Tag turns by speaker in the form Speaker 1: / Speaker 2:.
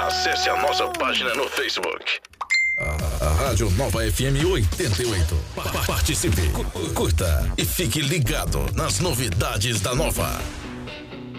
Speaker 1: Acesse a nossa página no Facebook.
Speaker 2: A Rádio Nova FM 88. Participe, curta e fique ligado nas novidades da Nova.